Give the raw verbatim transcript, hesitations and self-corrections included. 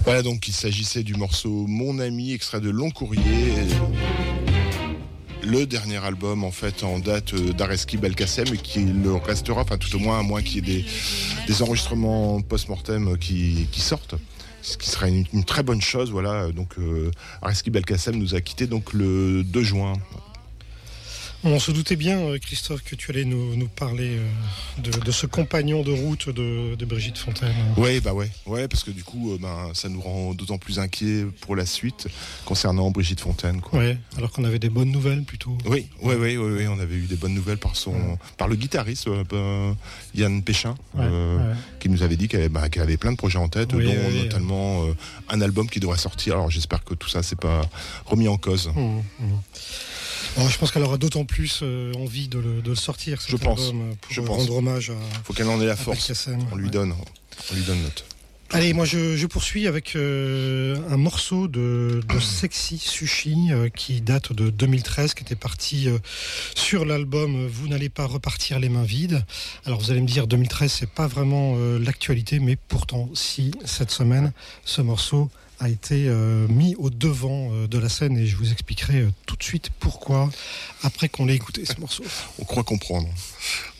Voilà, donc il s'agissait du morceau Mon Ami, extrait de Long Courrier, le dernier album en fait en date d'Areski Belkacem et qui le restera, enfin tout au moins à moins qu'il y ait des, des enregistrements post-mortem qui, qui sortent. Ce qui serait une, une très bonne chose, voilà. Donc euh, Areski Belkacem nous a quittés donc le deux juin. On se doutait bien, Christophe, que tu allais nous, nous parler de, de ce compagnon de route de, de Brigitte Fontaine. Oui, bah ouais, ouais, parce que du coup, ben, ça nous rend d'autant plus inquiets pour la suite concernant Brigitte Fontaine. Quoi. Ouais, alors qu'on avait des bonnes nouvelles plutôt. Oui, oui, oui, oui, oui, on avait eu des bonnes nouvelles par son, ouais. par le guitariste euh, Yann Péchin, ouais, euh, ouais. qui nous avait dit qu'elle, bah, qu'elle avait plein de projets en tête, oui, dont oui, notamment oui. Euh, un album qui devrait sortir. Alors j'espère que tout ça c'est pas remis en cause. Mmh, mmh. Alors, je pense qu'elle aura d'autant plus euh, envie de le, de le sortir. Cet je pense. Album, pour je euh, pense. rendre hommage à. Faut qu'elle en ait la force. On lui ouais. donne. On lui donne notre. Allez, moi je, je poursuis avec euh, un morceau de, de Sexy Sushi euh, qui date de deux mille treize, qui était parti euh, sur l'album Vous n'allez pas repartir les mains vides. Alors vous allez me dire deux mille treize, c'est pas vraiment euh, l'actualité, mais pourtant si cette semaine ce morceau a été euh, mis au devant euh, de la scène et je vous expliquerai euh, tout de suite pourquoi après qu'on l'ait écouté ce morceau. On croit comprendre.